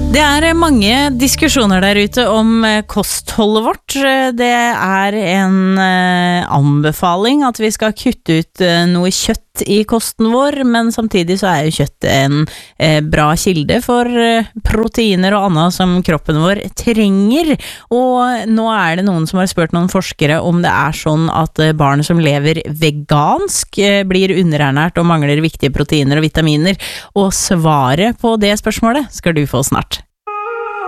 Det mange diskusjoner der ute om kostholdet vårt. Det en anbefaling at vi skal kutte ut noe kjøtt i kosten vår, men samtidig så jo kjøtt en bra kilde for proteiner og annet som kroppen vår trenger. Og nå det noen som har spurt noen forskere om det sånn at barn som lever vegansk blir underernært og mangler viktige proteiner og vitaminer. Og svaret på det spørsmålet skal du få snart.